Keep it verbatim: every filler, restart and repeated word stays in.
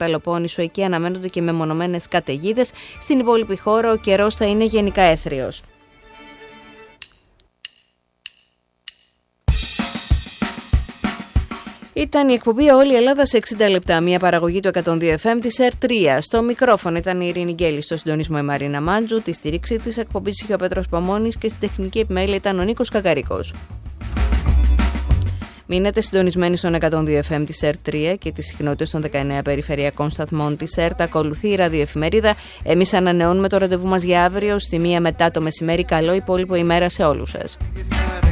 Πελοπόννησο. Εκεί αναμένονται και μεμονωμένες καταιγίδες. Στην υπόλοιπη χώρα ο καιρός θα είναι γενικά έθριος. Ήταν η εκπομπή Όλη η Ελλάδα σε εξήντα λεπτά, μια παραγωγή του εκατόν δύο εφ εμ της ΕΡΤ τρία. Στο μικρόφωνο ήταν η Ειρήνη Γκέλη, στο συντονισμό η Μαρίνα Μάντζου, τη στήριξη της εκπομπής είχε ο Πέτρος Παμώνης και στην τεχνική επιμέλεια ήταν ο Νίκος Κακαρίκος. Μείνετε συντονισμένοι στον εκατόν δύο εφ εμ της ΕΡΤ τρία και τις συχνότητες των δεκαεννέα περιφερειακών σταθμών της ΕΡΤ. Ακολουθεί η ραδιοεφημερίδα. Εμείς ανανεώνουμε το ραντεβού μας για αύριο στη μία μετά το μεσημέρι. Καλό υπόλοιπο ημέρα σε όλους σας.